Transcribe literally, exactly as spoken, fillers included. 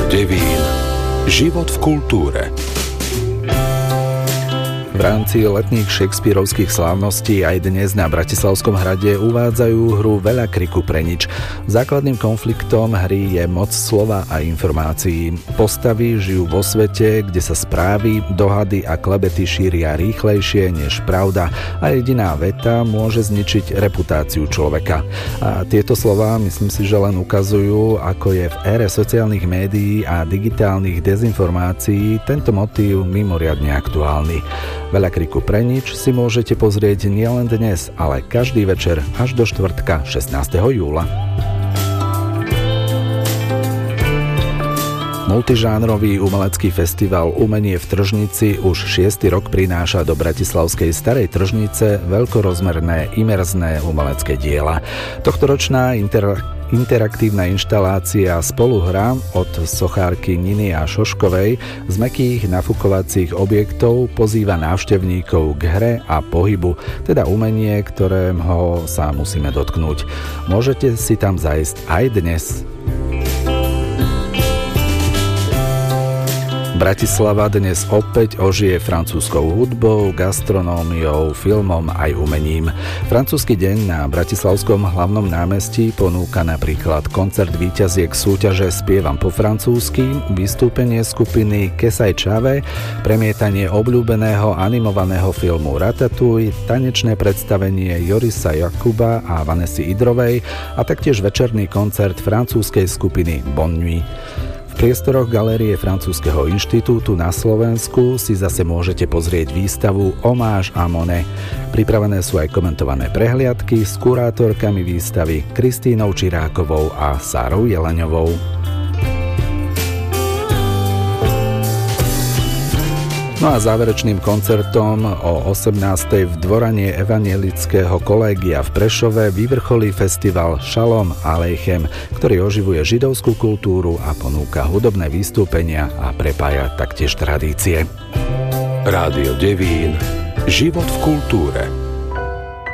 Devín. Život v kultúre. V rámci letných shakespearovských slávností aj dnes na Bratislavskom hrade uvádzajú hru Veľa kriku pre nič. Základným konfliktom hry je moc slova a informácií. Postavy žijú vo svete, kde sa správy, dohady a klebety šíria rýchlejšie než pravda a jediná veta môže zničiť reputáciu človeka. A tieto slová, myslím si, že len ukazujú, ako je v ére sociálnych médií a digitálnych dezinformácií tento motív mimoriadne aktuálny. Veľa kriku pre nič si môžete pozrieť nielen dnes, ale každý večer až do štvrtka šestnásteho júla. Multižánrový umelecký festival Umenie v Tržnici už šiesty rok prináša do bratislavskej Starej Tržnice veľkorozmerné imerzné umelecké diela. Tohtoročná inter- interaktívna inštalácia Spoluhra od sochárky Niny a Šoškovej z mäkkých nafukovacích objektov pozýva návštevníkov k hre a pohybu, teda umenie, ktorého sa musíme dotknúť. Môžete si tam zájsť aj dnes. Bratislava dnes opäť ožije francúzskou hudbou, gastronómiou, filmom aj umením. Francúzsky deň na Bratislavskom hlavnom námestí ponúka napríklad koncert víťaziek súťaže Spievam po francúzsky, vystúpenie skupiny Kesaj Čave, premietanie obľúbeného animovaného filmu Ratatouille, tanečné predstavenie Jorisa Jakuba a Vanessy Idrovej a taktiež večerný koncert francúzskej skupiny Bonne Nuit. V priestoroch Galérie Francúzskeho inštitútu na Slovensku si zase môžete pozrieť výstavu Hommage à Monet. Pripravené sú aj komentované prehliadky s kurátorkami výstavy Kristínou Čirákovou a Sárou Jelaňovou. No a záverečným koncertom o osemnástej v dvorane Evangelického kolégia v Prešove vyvrcholí festival Šalom Aleichem, ktorý oživuje židovskú kultúru a ponúka hudobné vystúpenia a prepája taktiež tradície. Rádio Devín. Život v kultúre.